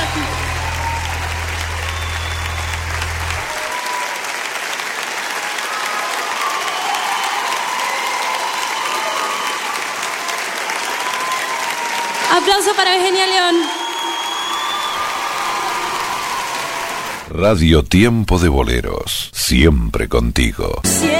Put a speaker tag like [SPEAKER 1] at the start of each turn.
[SPEAKER 1] Aplauso para Eugenia León.
[SPEAKER 2] Radio Tiempo de Boleros, siempre contigo.